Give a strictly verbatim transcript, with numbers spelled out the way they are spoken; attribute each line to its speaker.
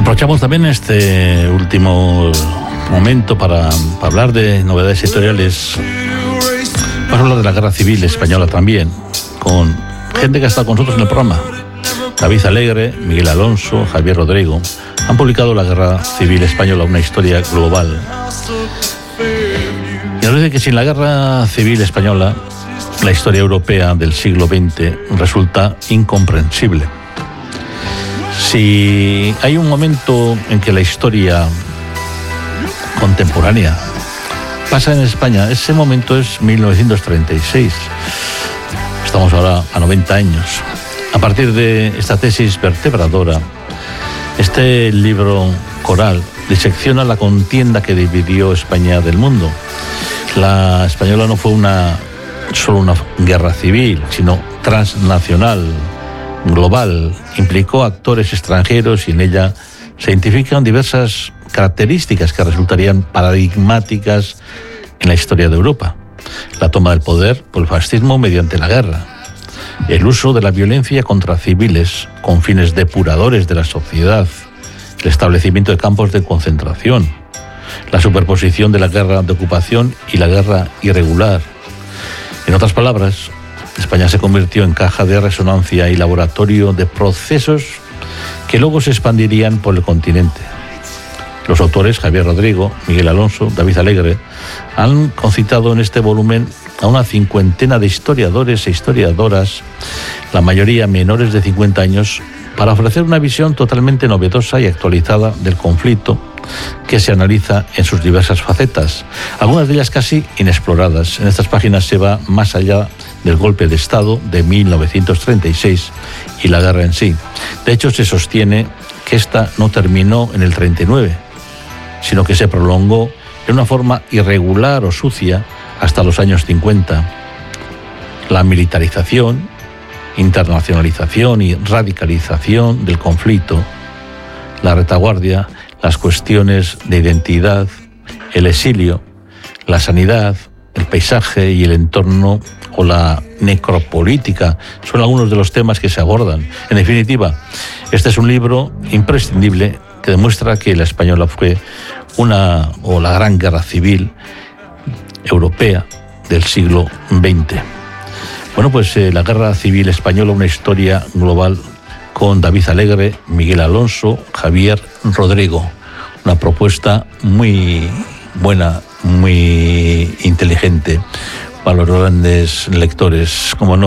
Speaker 1: Aprovechamos también este último momento para, para hablar de novedades editoriales. Vamos a hablar de la Guerra Civil Española también, con gente que ha estado con nosotros en el programa. David Alegre, Miguel Alonso, Javier Rodrigo han publicado La Guerra Civil Española, una historia global. Y nos dice que sin la Guerra Civil Española, la historia europea del siglo veinte resulta incomprensible. Si hay un momento en que la historia contemporánea pasa en España, ese momento es mil novecientos treinta y seis. Estamos ahora a noventa años. A partir de esta tesis vertebradora, este libro coral disecciona la contienda que dividió España del mundo. La española no fue una solo una guerra civil, sino transnacional, global. Implicó actores extranjeros y en ella se identifican diversas características que resultarían paradigmáticas en la historia de Europa. La toma del poder por el fascismo mediante la guerra, el uso de la violencia contra civiles con fines depuradores de la sociedad, el establecimiento de campos de concentración, la superposición de la guerra de ocupación y la guerra irregular. En otras palabras, España se convirtió en caja de resonancia y laboratorio de procesos que luego se expandirían por el continente. Los autores, Javier Rodrigo, Miguel Alonso, David Alegre, han concitado en este volumen a una cincuentena de historiadores e historiadoras, la mayoría menores de cincuenta años, para ofrecer una visión totalmente novedosa y actualizada del conflicto que se analiza en sus diversas facetas, algunas de ellas casi inexploradas. En estas páginas se va más allá del golpe de Estado de mil novecientos treinta y seis y la guerra en sí. De hecho, se sostiene que esta no terminó en el treinta y nueve, sino que se prolongó en una forma irregular o sucia hasta los años cincuenta. La militarización, internacionalización y radicalización del conflicto, la retaguardia, las cuestiones de identidad, el exilio, la sanidad, el paisaje y el entorno o la necropolítica son algunos de los temas que se abordan. En definitiva, este es un libro imprescindible que demuestra que la española fue una o la gran guerra civil europea del siglo veinte. Bueno, pues eh, la Guerra Civil Española, una historia global, con David Alegre, Miguel Alonso, Javier Rodrigo. Una propuesta muy buena, muy inteligente para los grandes lectores, como no.